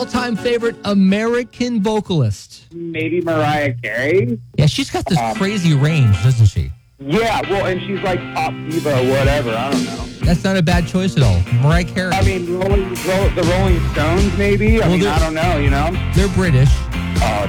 All-time favorite American vocalist. Maybe Mariah Carey. Yeah, she's got this crazy range, doesn't she? Yeah, well, and she's like pop diva, whatever. I don't know. That's not a bad choice at all. Mariah Carey. I mean, the Rolling Stones, maybe. I don't know, you know? They're British. Oh,